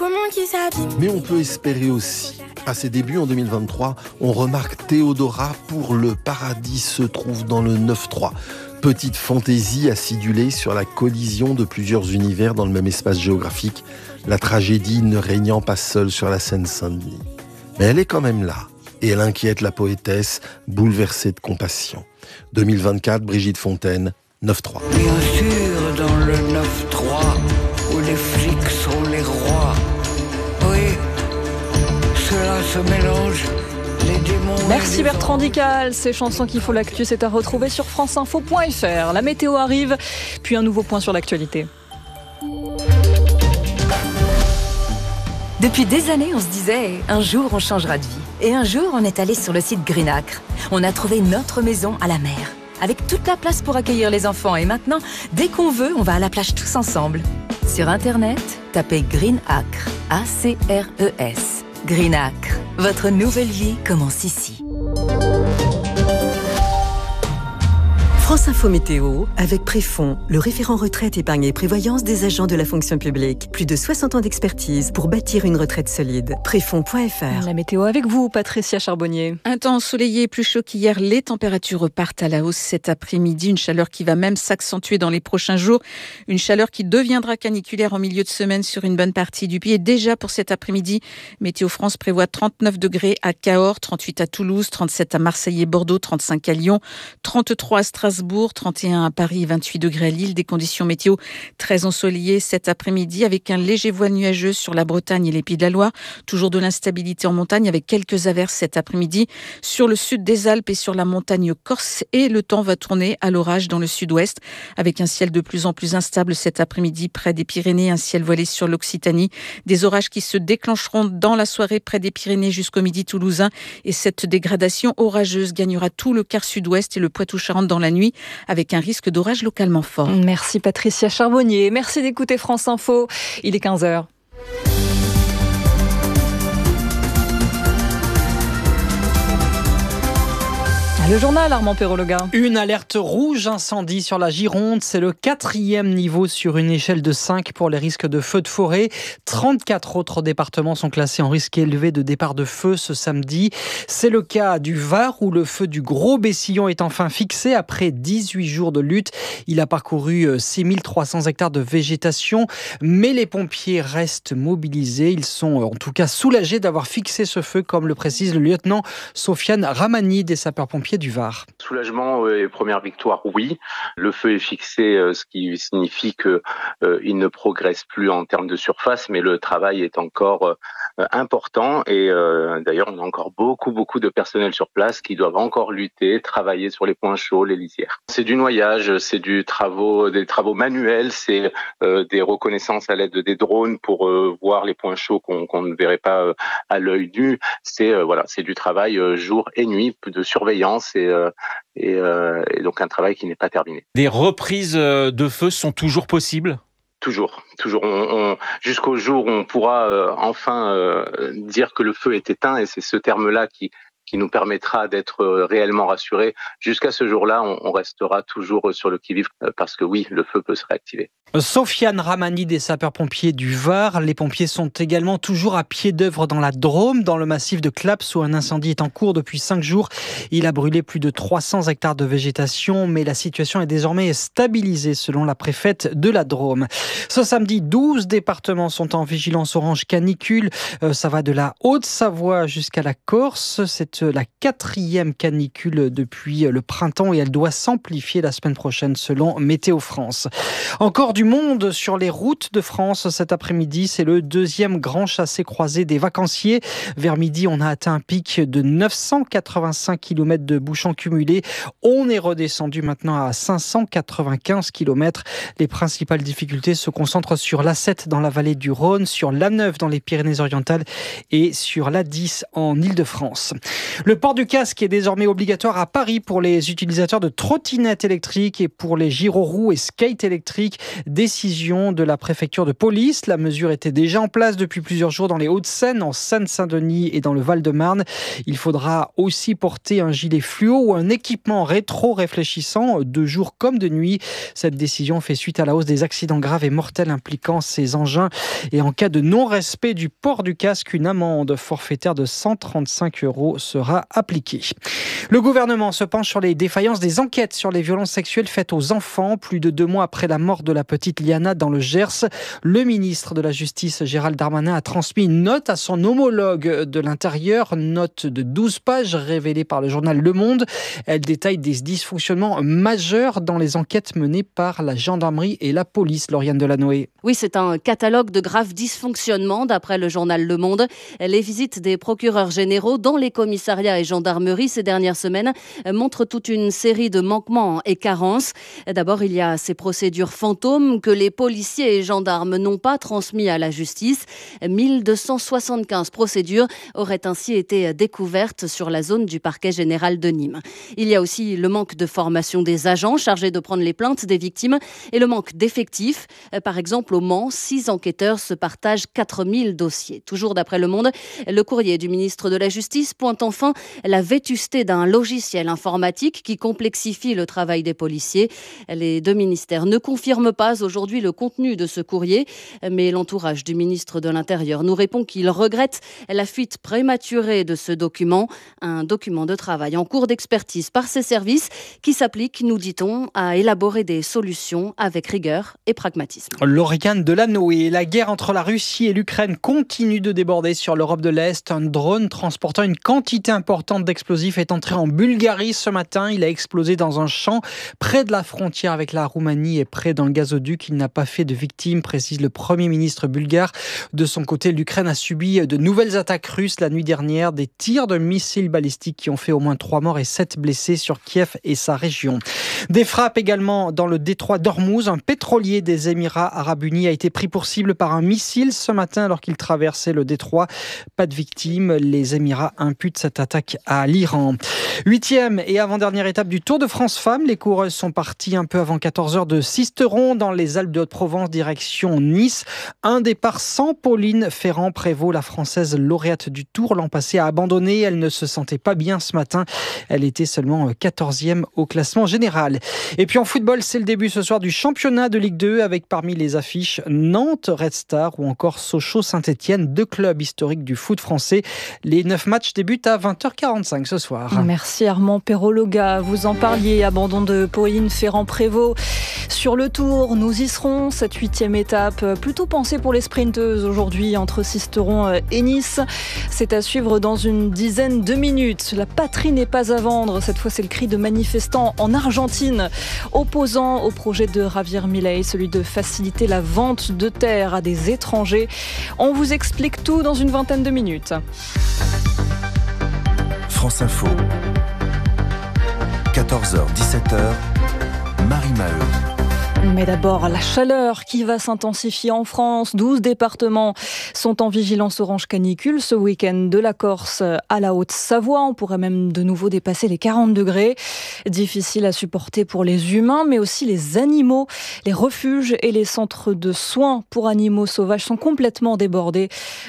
poumons qui s'abîment. Mais on peut espérer aussi. À ses débuts en 2023, on remarque Théodora pour le paradis se trouve dans le 9-3. Petite fantaisie acidulée sur la collision de plusieurs univers dans le même espace géographique, la tragédie ne régnant pas seule sur la Seine-Saint-Denis. Mais elle est quand même là, et elle inquiète la poétesse, bouleversée de compassion. 2024, Brigitte Fontaine, 9-3. Bien sûr, dans le 9-3, où les flics sont les rois. Oui, cela se mélange, les démons. Merci Bertrand Dical. Ces chansons qui font l'actu, c'est à retrouver sur franceinfo.fr. La météo arrive, puis un nouveau point sur l'actualité. Depuis des années, on se disait, un jour on changera de vie. Et un jour, on est allé sur le site Greenacre. On a trouvé notre maison à la mer, avec toute la place pour accueillir les enfants. Et maintenant, dès qu'on veut, on va à la plage tous ensemble. Sur Internet, tapez Greenacre, A-C-R-E-S. Greenacre, votre nouvelle vie commence ici. France Info Météo, avec Préfond, le référent retraite, épargne et prévoyance des agents de la fonction publique. Plus de 60 ans d'expertise pour bâtir une retraite solide. Préfond.fr. La météo avec vous, Patricia Charbonnier. Un temps ensoleillé, plus chaud qu'hier, les températures repartent à la hausse cet après-midi. Une chaleur qui va même s'accentuer dans les prochains jours. Une chaleur qui deviendra caniculaire en milieu de semaine sur une bonne partie du pays. Et déjà pour cet après-midi, Météo France prévoit 39 degrés à Cahors, 38 à Toulouse, 37 à Marseille et Bordeaux, 35 à Lyon, 33 à Strasbourg, 31 à Paris, 28 degrés à Lille. Des conditions météo très ensoleillées cet après-midi avec un léger voile nuageux sur la Bretagne et les Pays de la Loire. Toujours de l'instabilité en montagne avec quelques averses cet après-midi sur le sud des Alpes et sur la montagne corse. Et le temps va tourner à l'orage dans le sud-ouest avec un ciel de plus en plus instable cet après-midi près des Pyrénées. Un ciel voilé sur l'Occitanie. Des orages qui se déclencheront dans la soirée près des Pyrénées jusqu'au midi toulousain. Et cette dégradation orageuse gagnera tout le quart sud-ouest et le Poitou-Charentes dans la nuit, avec un risque d'orage localement fort. Merci Patricia Charbonnier. Merci d'écouter France Info. Il est 15h. Le journal, Armand Perrologa. Une alerte rouge incendie sur la Gironde. C'est le 4e niveau sur une échelle de 5 pour les risques de feux de forêt. 34 autres départements sont classés en risque élevé de départ de feu ce samedi. C'est le cas du Var où le feu du Gros Bessillon est enfin fixé après 18 jours de lutte. Il a parcouru 6300 hectares de végétation, mais les pompiers restent mobilisés. Ils sont en tout cas soulagés d'avoir fixé ce feu, comme le précise le lieutenant Sofiane Ramani des sapeurs-pompiers du Var. Soulagement et première victoire, oui. Le feu est fixé, ce qui signifie que il ne progresse plus en termes de surface, mais le travail est encore important et d'ailleurs on a encore beaucoup de personnel sur place qui doivent encore lutter, travailler sur les points chauds, les lisières. C'est du noyage, c'est des travaux manuels, c'est des reconnaissances à l'aide des drones pour voir les points chauds qu'on ne verrait pas à l'œil nu. C'est du travail jour et nuit de surveillance et donc un travail qui n'est pas terminé. Des reprises de feu sont toujours possibles ? Toujours. Jusqu'au jour où on pourra enfin dire que le feu est éteint, et c'est ce terme-là qui nous permettra d'être réellement rassurés. Jusqu'à ce jour-là, on restera toujours sur le qui-vive parce que oui, le feu peut se réactiver. Sofiane Ramani des sapeurs-pompiers du Var. Les pompiers sont également toujours à pied d'œuvre dans la Drôme, dans le massif de Claps où un incendie est en cours depuis 5 jours. Il a brûlé plus de 300 hectares de végétation, mais la situation est désormais stabilisée selon la préfète de la Drôme. Ce samedi, 12 départements sont en vigilance orange canicule. Ça va de la Haute-Savoie jusqu'à la Corse. C'est la 4e canicule depuis le printemps et elle doit s'amplifier la semaine prochaine selon Météo France. Encore du monde sur les routes de France cet après-midi. C'est le 2e grand chassé-croisé des vacanciers. Vers midi, on a atteint un pic de 985 km de bouchons cumulés. On est redescendu maintenant à 595 km. Les principales difficultés se concentrent sur l'A7 dans la vallée du Rhône, sur l'A9 dans les Pyrénées-Orientales et sur l'A10 en Île-de-France. Le port du casque est désormais obligatoire à Paris pour les utilisateurs de trottinettes électriques et pour les gyroroues et skates électriques. Décision de la préfecture de police. La mesure était déjà en place depuis plusieurs jours dans les Hauts-de-Seine, en Seine-Saint-Denis et dans le Val-de-Marne. Il faudra aussi porter un gilet fluo ou un équipement rétro-réfléchissant de jour comme de nuit. Cette décision fait suite à la hausse des accidents graves et mortels impliquant ces engins. Et en cas de non-respect du port du casque, une amende forfaitaire de 135 € sera appliquée. Le gouvernement se penche sur les défaillances des enquêtes sur les violences sexuelles faites aux enfants. Plus de 2 mois après la mort de la petite Liana dans le Gers, le ministre de la Justice, Gérald Darmanin, a transmis une note à son homologue de l'Intérieur, note de 12 pages révélée par le journal Le Monde. Elle détaille des dysfonctionnements majeurs dans les enquêtes menées par la gendarmerie et la police. Lauriane Delanoë. Oui, c'est un catalogue de graves dysfonctionnements d'après le journal Le Monde. Les visites des procureurs généraux dans les commissariats et gendarmeries ces dernières semaines montrent toute une série de manquements et carences. D'abord, il y a ces procédures fantômes que les policiers et gendarmes n'ont pas transmis à la justice. 1275 procédures auraient ainsi été découvertes sur la zone du parquet général de Nîmes. Il y a aussi le manque de formation des agents chargés de prendre les plaintes des victimes et le manque d'effectifs. Par exemple, au Mans, 6 enquêteurs se partagent 4000 dossiers. Toujours d'après Le Monde, le courrier du ministre de la Justice pointe enfin la vétusté d'un logiciel informatique qui complexifie le travail des policiers. Les deux ministères ne confirment pas aujourd'hui le contenu de ce courrier, mais l'entourage du ministre de l'Intérieur nous répond qu'il regrette la fuite prématurée de ce document, un document de travail en cours d'expertise par ses services qui s'applique, nous dit-on, à élaborer des solutions avec rigueur et pragmatisme. Lauriane Delanoë. La guerre entre la Russie et l'Ukraine continue de déborder sur l'Europe de l'Est. Un drone transportant une quantité importante d'explosifs est entré en Bulgarie ce matin. Il a explosé dans un champ près de la frontière avec la Roumanie et près d'un gazoduc. Il n'a pas fait de victimes, précise le Premier ministre bulgare. De son côté, l'Ukraine a subi de nouvelles attaques russes la nuit dernière. Des tirs de missiles balistiques qui ont fait au moins 3 morts et 7 blessés sur Kiev et sa région. Des frappes également dans le détroit d'Ormuz. Un pétrolier des Émirats arabes unis a été pris pour cible par un missile ce matin alors qu'il traversait le détroit. Pas de victimes. Les Émirats imputent cette attaque à l'Iran. 8e et avant-dernière étape du Tour de France Femmes. Les coureuses sont parties un peu avant 14h de Sisteron dans les Alpes de Haute-Provence, direction Nice. Un départ sans Pauline Ferrand-Prévot, la Française lauréate du Tour. L'an passé a abandonné. Elle ne se sentait pas bien ce matin. Elle était seulement 14e au classement général. Et puis en football, c'est le début ce soir du championnat de Ligue 2 avec parmi les affiches Nantes, Red Star ou encore Sochaux-Saint-Étienne, 2 clubs historiques du foot français. Les 9 matchs débutent à 20h45 ce soir. Merci Armand Perrologa. Vous en parliez, abandon de Pauline Ferrand-Prévot. Sur le Tour, nous y serons. Cette 8e étape, plutôt pensée pour les sprinteuses aujourd'hui entre Sisteron et Nice. C'est à suivre dans une dizaine de minutes. La patrie n'est pas à vendre. Cette fois, c'est le cri de manifestants en Argentine, opposant au projet de Javier Milei, celui de faciliter la vente de terres à des étrangers. On vous explique tout dans une vingtaine de minutes. France Info, 14h-17h, Marie Maheu. Mais d'abord, la chaleur qui va s'intensifier en France. 12 départements sont en vigilance orange canicule ce week-end, de la Corse à la Haute-Savoie. On pourrait même de nouveau dépasser les 40 degrés. Difficile à supporter pour les humains, mais aussi les animaux. Les refuges et les centres de soins pour animaux sauvages sont complètement débordés.